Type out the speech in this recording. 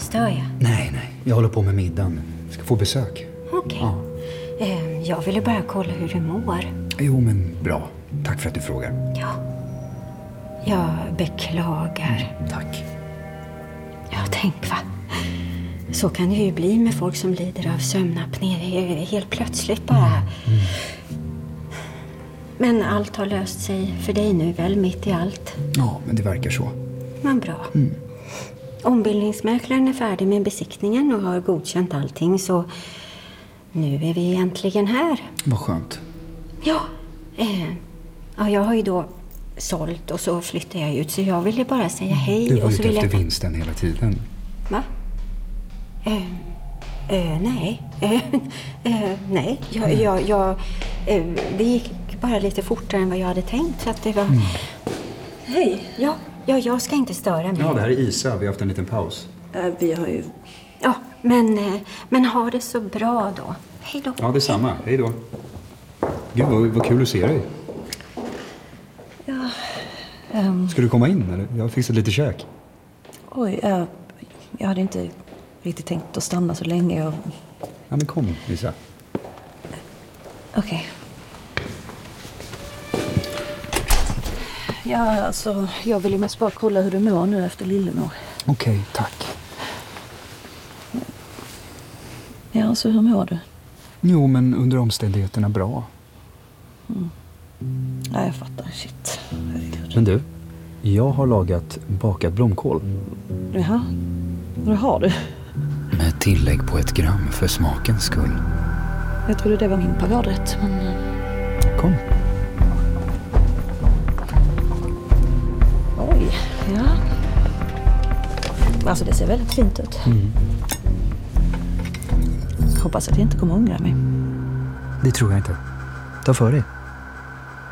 stör jag? Nej. Jag håller på med middagen. Ska få besök. Okej. Ja. Jag ville bara kolla hur du mår. Jo, men bra. Tack för att du frågar. Ja. Jag beklagar. Tack. Ja, tänk va. Så kan det ju bli med folk som lider av sömnapné. Helt plötsligt bara. Men allt har löst sig för dig nu väl, mitt i allt? Ja, men det verkar så. Men bra. Ombildningsmäklaren är färdig med besiktningen och har godkänt allting, så nu är vi äntligen här. Vad skönt. Ja, jag har ju då sålt och så flyttar jag ut, så jag ville bara säga hej. Du var och så ute vill efter jag... vinsten hela tiden. Va? Nej. Nej, det gick bara lite fortare än vad jag hade tänkt, så att det var... Hej. Ja, jag ska inte störa mig. Ja, det här är Isa. Vi har haft en liten paus. Vi har ju... Ja, men ha det så bra då. Hej då. Ja, detsamma. Hej då. Gud, vad kul att se dig. Ja, Ska du komma in, eller? Jag har fixat lite käk. oj, jag hade inte riktigt tänkt att stanna så länge. Ja, men kom, Isa. Okej. Ja, alltså, jag vill ju mest bara kolla hur du mår nu efter Lillemor. Okej, tack. Ja, alltså, hur mår du? Jo, men under omständigheterna bra. Ja, jag fattar. Shit. Herregud. Men du, jag har lagat bakad blomkål. Jaha, vad har du? Med tillägg på 1 gram för smakens skull. Jag trodde det var min paradrätt, men... Kom. Oj, ja. Alltså, det ser väldigt fint ut. Hoppas att jag inte kommer ångra mig. Det tror jag inte. Ta för dig.